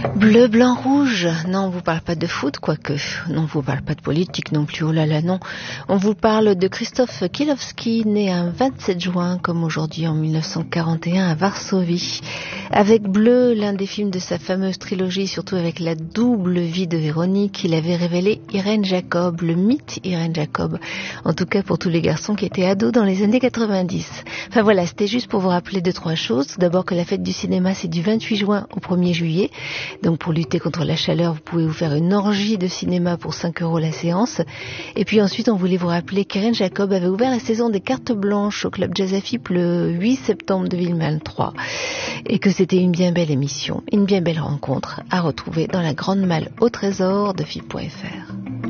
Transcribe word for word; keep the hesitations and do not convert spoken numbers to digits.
Bleu, blanc, rouge. Non, on vous parle pas de foot, quoique. Non, on vous parle pas de politique non plus. Oh là là, non. On vous parle de Krzysztof Kiełowski, né un vingt-sept juin, comme aujourd'hui en mille neuf cent quarante et un à Varsovie. Avec Bleu, l'un des films de sa fameuse trilogie, surtout avec la double vie de Véronique, il avait révélé Irène Jacob, le mythe Irène Jacob. En tout cas pour tous les garçons qui étaient ados dans les années quatre-vingt-dix. Enfin voilà, c'était juste pour vous rappeler deux, trois choses. Tout d'abord que la fête du cinéma, c'est du vingt-huit juin au premier juillet. Donc pour lutter contre la chaleur, vous pouvez vous faire une orgie de cinéma pour cinq euros la séance. Et puis ensuite, on voulait vous rappeler qu'Irène Jacob avait ouvert la saison des cartes blanches au club Jazz Afip le huit septembre deux mille vingt-trois. Et que c'était une bien belle émission, une bien belle rencontre à retrouver dans la grande malle au trésor de F I P point F R.